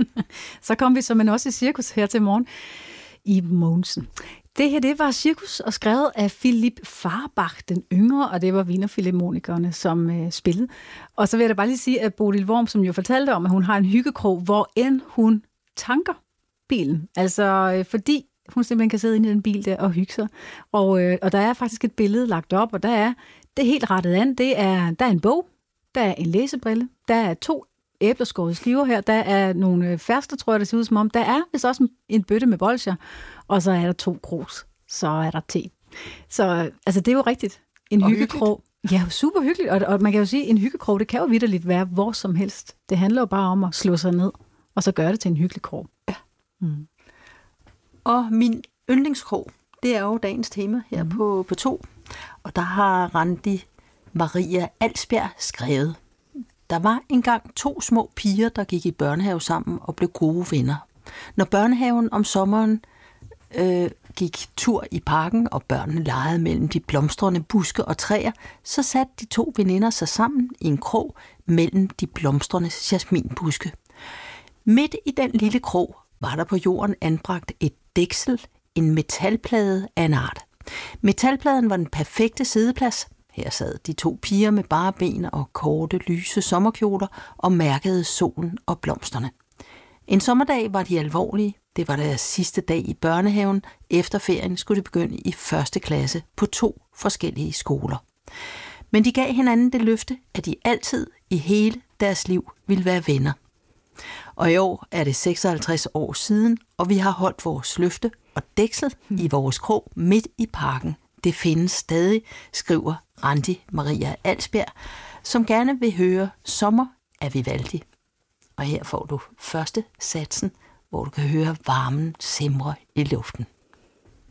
Så kom vi som en også i cirkus her til morgen. Iben Mogensen. Det her, det var cirkus og skrevet af Philip Farbach, den yngre, og det var Wienerfilharmonikerne, som spillede. Og så vil jeg da bare lige sige, at Bodil Worm, som jo fortalte om, at hun har en hyggekrog, hvor end hun tanker bilen. Altså, fordi hun simpelthen kan sidde inde i den bil der og hygge sig. Og der er faktisk et billede lagt op, og det er helt rettet an. Der er en bog, der er en læsebrille, der er 2 æbleskårede skiver her, der er nogle færster, tror jeg, det ser ud som om. Der er vist også en bøtte med bolsjer, og så er der 2 krus. Så er der te. Så altså, det er jo rigtigt. En hyggekrog. Ja, super hyggeligt. Og man kan jo sige, at en hyggekrog, det kan jo vitterligt være hvor som helst. Det handler jo bare om at slå sig ned, og så gøre det til en hyggelig krog. Ja. Mm. Og min yndlingskrog, det er jo dagens tema her på 2. Og der har Randi Maria Alsbjerg skrevet: Der var engang 2 små piger, der gik i børnehave sammen og blev gode venner. Når børnehaven om sommeren gik tur i parken, og børnene legede mellem de blomstrende buske og træer, så satte de 2 veninder sig sammen i en krog mellem de blomstrende jasminbuske. Midt i den lille krog var der på jorden anbragt et dæksel, en metalplade af en art. Metalpladen var den perfekte siddeplads. Her sad de 2 piger med bare ben og korte, lyse sommerkjoler og mærkede solen og blomsterne. En sommerdag var de alvorlige. Det var deres sidste dag i børnehaven. Efter ferien skulle de begynde i 1. klasse på 2 forskellige skoler. Men de gav hinanden det løfte, at de altid i hele deres liv ville være venner. Og i år er det 56 år siden, og vi har holdt vores løfte, og dækslet i vores krog midt i parken. Det findes stadig, skriver Randi Maria Alsbjerg, som gerne vil høre Sommer af Vivaldi. Og her får du første satsen, hvor du kan høre varmen simre i luften.